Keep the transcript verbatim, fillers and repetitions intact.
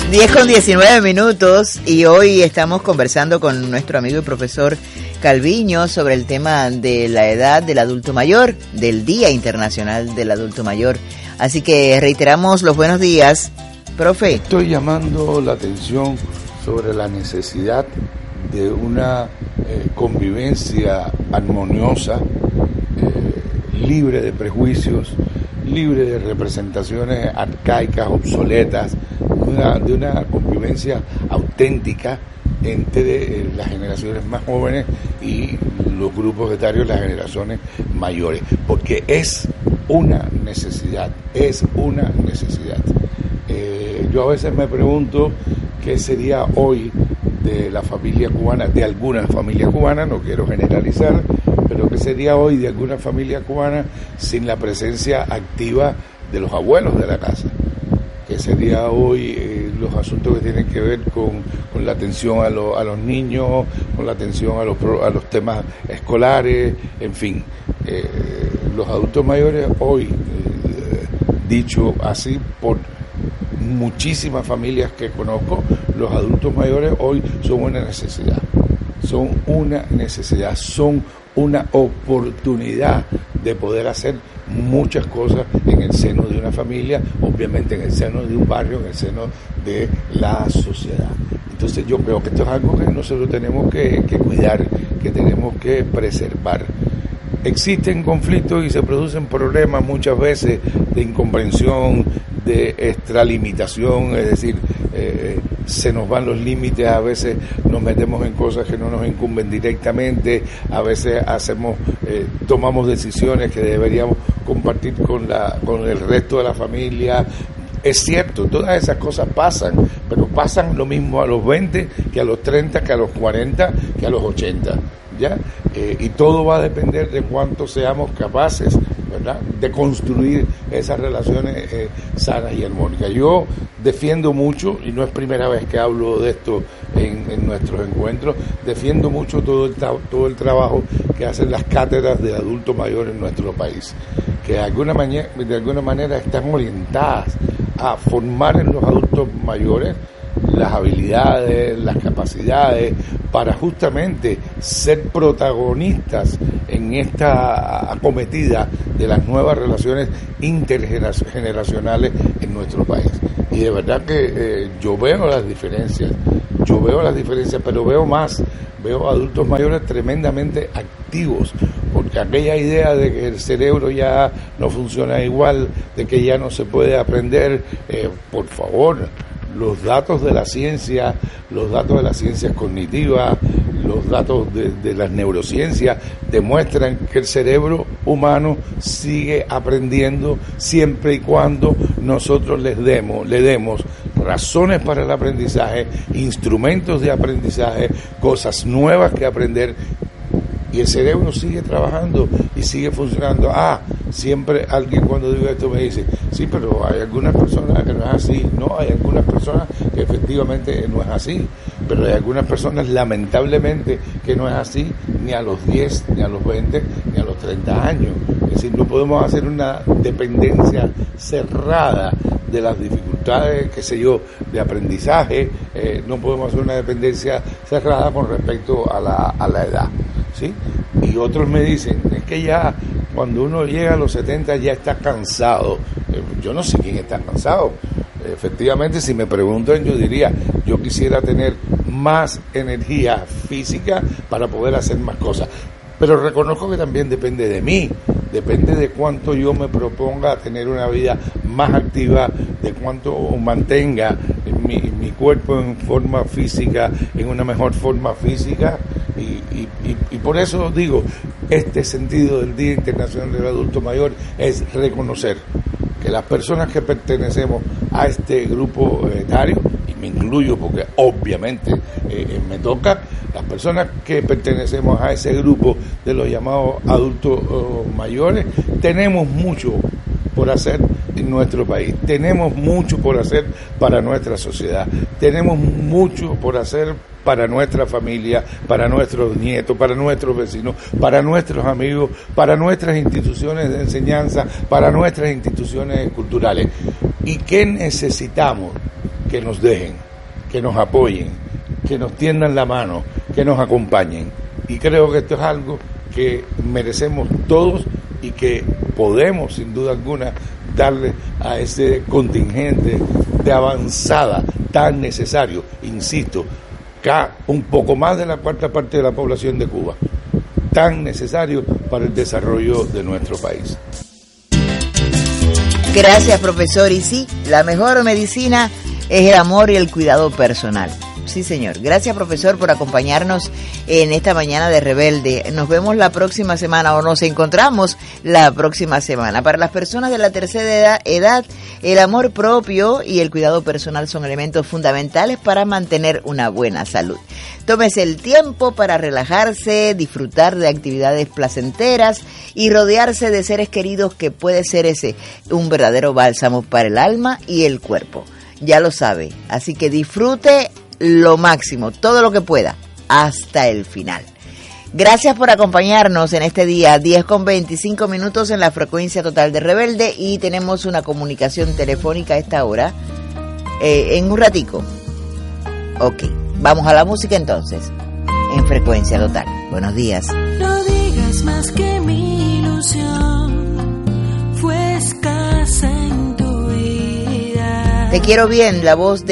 diez con diecinueve minutos y hoy estamos conversando con nuestro amigo y profesor Calviño sobre el tema de la edad del adulto mayor, del Día Internacional del Adulto Mayor. Así que reiteramos los buenos días, profe. Estoy llamando la atención sobre la necesidad de una eh, convivencia armoniosa, eh, libre de prejuicios, libre de representaciones arcaicas, obsoletas, una, de una convivencia auténtica entre eh, las generaciones más jóvenes y los grupos etarios, las generaciones mayores, porque es una necesidad, es una necesidad. Eh, yo a veces me pregunto qué sería hoy de la familia cubana, de algunas familias cubanas, no quiero generalizar, pero qué sería hoy de algunas familias cubanas sin la presencia activa de los abuelos de la casa. Que sería hoy eh, los asuntos que tienen que ver con, con la atención a, lo, a los niños, con la atención a los, a los temas escolares, en fin. Eh, los adultos mayores hoy, eh, dicho así por muchísimas familias que conozco, los adultos mayores hoy son una necesidad, son una necesidad, son una oportunidad de poder hacer muchas cosas en el seno de una familia, obviamente en el seno de un barrio, en el seno de la sociedad. Entonces yo creo que esto es algo que nosotros tenemos que, que cuidar, que tenemos que preservar. Existen conflictos y se producen problemas muchas veces de incomprensión, de extralimitación, es decir, eh, se nos van los límites, a veces nos metemos en cosas que no nos incumben directamente, a veces hacemos, eh, tomamos decisiones que deberíamos compartir con la, con el resto de la familia. Es cierto, todas esas cosas pasan, pero pasan lo mismo a los veinte que a los treinta, que a los cuarenta, que a los ochenta, ¿ya? Eh, y todo va a depender de cuánto seamos capaces, ¿verdad?, de construir esas relaciones eh, sanas y armónicas. Yo defiendo mucho, y no es primera vez que hablo de esto en, en nuestros encuentros, defiendo mucho todo el, todo el trabajo que hacen las cátedras de adulto mayor en nuestro país, que de alguna, manera, de alguna manera están orientadas a formar en los adultos mayores las habilidades, las capacidades para justamente ser protagonistas en esta acometida de las nuevas relaciones intergeneracionales en nuestro país. Y de verdad que eh, yo veo las diferencias, yo veo las diferencias, pero veo más, veo adultos mayores tremendamente activos, porque aquella idea de que el cerebro ya no funciona igual, de que ya no se puede aprender, eh, por favor, los datos de la ciencia, los datos de las ciencias cognitivas, los datos de, de las neurociencias demuestran que el cerebro humano sigue aprendiendo siempre y cuando nosotros les demos, le demos razones para el aprendizaje, instrumentos de aprendizaje, cosas nuevas que aprender. Y el cerebro sigue trabajando y sigue funcionando. Ah, siempre alguien cuando digo esto me dice, sí, pero hay algunas personas que no es así. No, hay algunas personas que efectivamente no es así, pero hay algunas personas lamentablemente que no es así ni a los diez, ni a los veinte, ni a los treinta años. Es decir, no podemos hacer una dependencia cerrada de las dificultades, qué sé yo, de aprendizaje, eh, no podemos hacer una dependencia cerrada con respecto a la, a la edad, ¿sí? Y otros me dicen, es que ya cuando uno llega a los setenta ya está cansado. Eh, yo no sé quién está cansado. Efectivamente, si me preguntan, yo diría, yo quisiera tener más energía física para poder hacer más cosas. Pero reconozco que también depende de mí, depende de cuánto yo me proponga tener una vida más activa, de cuánto mantenga mi, mi cuerpo en forma física, en una mejor forma física, y, y, y, y por eso digo, este sentido del Día Internacional del Adulto Mayor es reconocer que las personas que pertenecemos a este grupo etario, y me incluyo porque obviamente eh, me toca, las personas que pertenecemos a ese grupo de los llamados adultos uh, mayores, tenemos mucho por hacer en nuestro país, tenemos mucho por hacer para nuestra sociedad, tenemos mucho por hacer para nuestra familia, para nuestros nietos, para nuestros vecinos, para nuestros amigos, para nuestras instituciones de enseñanza, para nuestras instituciones culturales. ¿Y qué necesitamos? que nos dejen, que nos apoyen, que nos tiendan la mano, que nos acompañen. Y creo que esto es algo que merecemos todos y que podemos, sin duda alguna, darle a ese contingente de avanzada tan necesario, insisto, acá un poco más de la cuarta parte de la población de Cuba, tan necesario para el desarrollo de nuestro país. Gracias, profesor. Y sí, la mejor medicina es el amor y el cuidado personal. Sí, señor. Gracias, profesor, por acompañarnos en esta mañana de Rebelde. Nos vemos la próxima semana o nos encontramos la próxima semana. Para las personas de la tercera edad, el amor propio y el cuidado personal son elementos fundamentales para mantener una buena salud. Tómese el tiempo para relajarse, disfrutar de actividades placenteras y rodearse de seres queridos, que puede ser ese un verdadero bálsamo para el alma y el cuerpo. Ya lo sabe. Así que disfrute lo máximo, todo lo que pueda, hasta el final. Gracias por acompañarnos en este día, diez con veinticinco minutos en la frecuencia total de Rebelde, y tenemos una comunicación telefónica a esta hora, eh, en un ratico. Ok, vamos a la música entonces, en frecuencia total. Buenos días. No digas más que mi ilusión fue escasa en tu vida. Te quiero bien, la voz de